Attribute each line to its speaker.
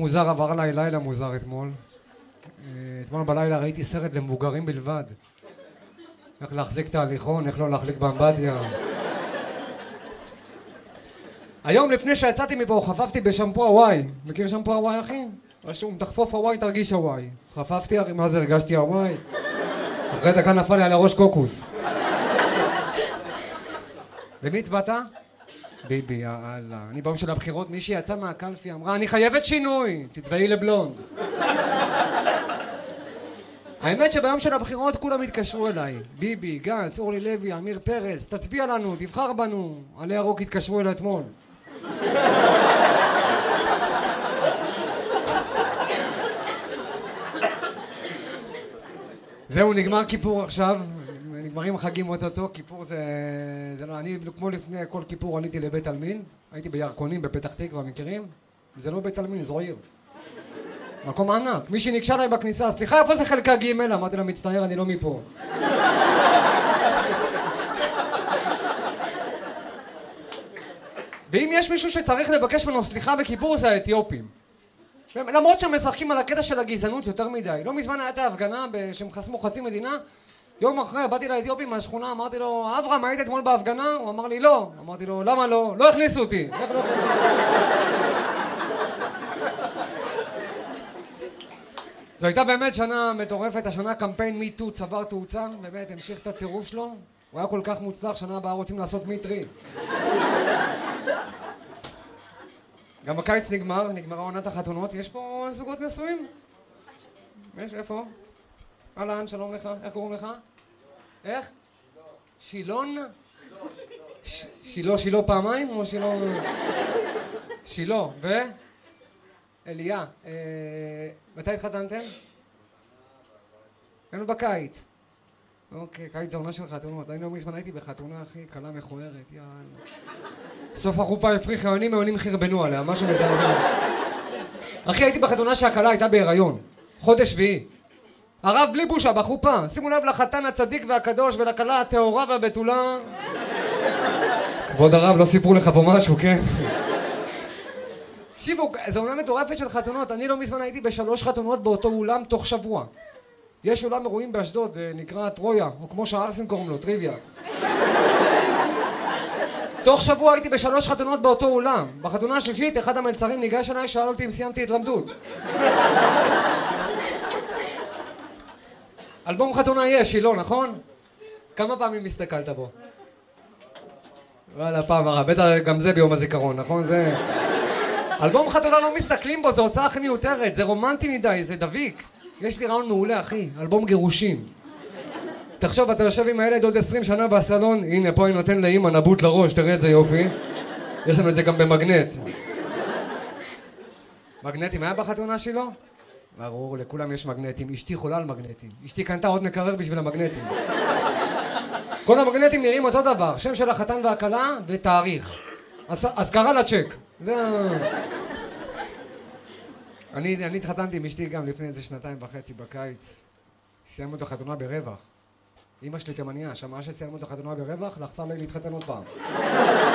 Speaker 1: מוזר עבר עליי לילה מוזר אתמול. אתמול בלילה ראיתי סרט למבוגרים בלבד. איך להחזיק את ההליכון, איך לא להחליק באמבטיה. היום לפני שיצאתי מפה חפפתי בשמפו הוואי. מכיר שמפו הוואי אחי? רשום, תחפוף הוואי תרגיש הוואי. חפפתי, מה זה הרגשתי הוואי? אחרי דקה נפל לי על הראש קוקוס. למי הצבעת? ביבי, יאללה. אני ביום של הבחירות, מישהי יצאה מהקלפי, אמרה, אני חייבת שינוי, תצבעי לבלונד. האמת שביום של הבחירות כולם התקשרו אליי. ביבי, גנץ, אורלי לוי, אמיר פרס, תצביע לנו, תבחר בנו. עלי ירוק התקשרו אליי אתמול. זהו, נגמר כיפור עכשיו. נגמרים החגים אותו, כיפור זה לא, אני כמו לפני כל כיפור עליתי לבית עלמין, הייתי בירקונים בפתח תקווה, מכירים? זה לא בית עלמין, זו עיר. מקום ענק, מישהי ניגשה אליי בכניסה, סליחה, איפה זה חלקה ג'? אמרתי לה, מצטער, אני לא מפה. ואם יש מישהו שצריך לבקש ממנו סליחה בכיפור זה האתיופים. למרות שהם משחקים על הקטע של הגזענות יותר מדי. לא מזמן הייתה ההפגנה שהם חסמו חצי מדינה, יום אחרי באתי לאתיופי מהשכונה, אמרתי לו, אברהם, היית אתמול בהפגנה? הוא אמר לי, לא. אמרתי לו, למה לא? לא הכניסו אותי. איך לא הכניסו? זו הייתה באמת שנה מטורפת, השנה קמפיין מיטו צבר תאוצה, באמת המשיך את הטירוף שלו, הוא היה כל כך מוצלח, שנה הבאה רוצים לעשות מיטרי. גם הקיץ נגמרה עונת החתונות, יש פה זוגות נשואים? יש, איפה? אהלן, שלום לך, איך קוראים לך? איך? שילון? שילה פעמיים או שילה? שילה, ו? אליה. מתי התחתנתם? היינו בקיץ. אוקיי, קיץ זה עונה של חתונות. אני לא מזמן הייתי בחתונה, אחי, קלה מכוערת, יאללה. סוף החופה הפריחה עונים, העונים חרבנו עליה, משהו מזעזע. אחי, הייתי בחתונה שהקלה הייתה בהיריון. חודש שביעי. הרב בלי בושה בחופה, שימו לב לחתן הצדיק והקדוש ולקלה הטהורה והבתולה. כבוד הרב, לא סיפרו לך פה משהו, כן? תקשיבו, זו עונה מטורפת של חתונות. אני לא מזמן הייתי ב3 חתונות באותו אולם תוך שבוע. יש אולם אירועים באשדוד, נקרא טרויה, או כמו שהארסים קוראים לו, טריוויה. תוך שבוע הייתי ב3 חתונות באותו אולם. בחתונה השלישית, אחד המלצרים ניגש אליי, שאל אותי אם סיימתי התלמדות. אלבום חתונה יש, שילה, נכון? כמה פעמים הסתכלת בו? וואלה, פעם הרע, בטח גם זה ביום הזיכרון, נכון? זה... אלבום חתונה לא מסתכלים בו, זו הוצאה הכי מיותרת, זה רומנטי מדי, זה דביק. יש לי רעיון מעולה, אחי, אלבום גירושים. תחשוב, אתה יושב עם הילד עוד 20 שנה בסלון, הנה, פה אני נותן לאמא נבוט לראש, תראה את זה יופי. יש לנו את זה גם במגנט. מגנטים היה בחתונה שלו? ברור, לכולם יש מגנטים. אשתי חולה על מגנטים. אשתי קנתה עוד מקרר בשביל המגנטים. כל המגנטים נראים אותו דבר, שם של החתן והכלה ותאריך. אז קרא לה צ'ק. זה... אני התחתנתי עם אשתי גם לפני איזה 2.5 בקיץ. סיימנו את החתונה ברווח. אמא שלי תימניה, שמעה שסיימנו את החתונה ברווח, לחצה לי להתחתן עוד פעם.